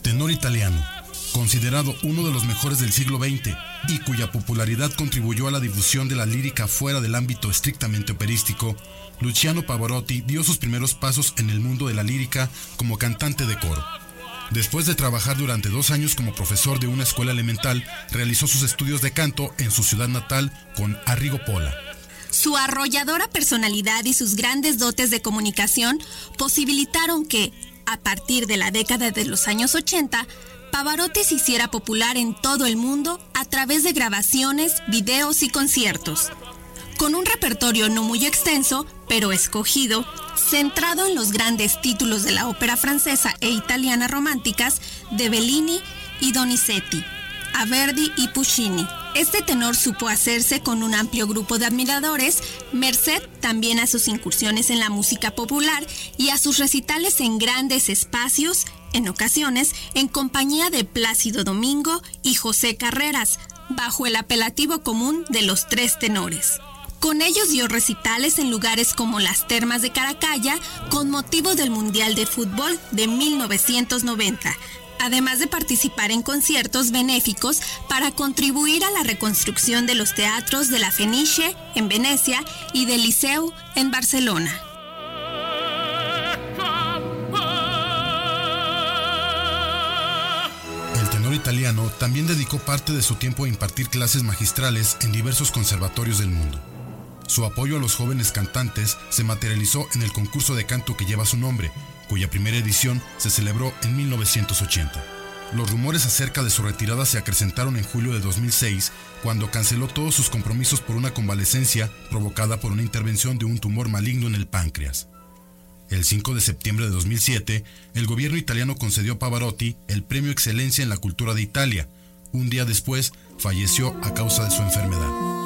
Tenor italiano, considerado uno de los mejores del siglo XX y cuya popularidad contribuyó a la difusión de la lírica fuera del ámbito estrictamente operístico, Luciano Pavarotti dio sus primeros pasos en el mundo de la lírica como cantante de coro. Después de trabajar durante 2 años como profesor de una escuela elemental, realizó sus estudios de canto en su ciudad natal con Arrigo Pola. Su arrolladora personalidad y sus grandes dotes de comunicación posibilitaron que, a partir de la década de los años 80, Pavarotti se hiciera popular en todo el mundo a través de grabaciones, videos y conciertos. Con un repertorio no muy extenso, pero escogido, centrado en los grandes títulos de la ópera francesa e italiana románticas de Bellini y Donizetti, a Verdi y Puccini. Este tenor supo hacerse con un amplio grupo de admiradores, merced también a sus incursiones en la música popular y a sus recitales en grandes espacios, en ocasiones en compañía de Plácido Domingo y José Carreras, bajo el apelativo común de los 3 tenores. Con ellos dio recitales en lugares como las Termas de Caracalla con motivo del Mundial de Fútbol de 1990, además de participar en conciertos benéficos para contribuir a la reconstrucción de los teatros de la Fenice en Venecia y del Liceu en Barcelona. El tenor italiano también dedicó parte de su tiempo a impartir clases magistrales en diversos conservatorios del mundo. Su apoyo a los jóvenes cantantes se materializó en el concurso de canto que lleva su nombre, cuya primera edición se celebró en 1980. Los rumores acerca de su retirada se acrecentaron en julio de 2006, cuando canceló todos sus compromisos por una convalecencia provocada por una intervención de un tumor maligno en el páncreas. El 5 de septiembre de 2007, el gobierno italiano concedió a Pavarotti el Premio Excelencia en la Cultura de Italia. Un día después, falleció a causa de su enfermedad.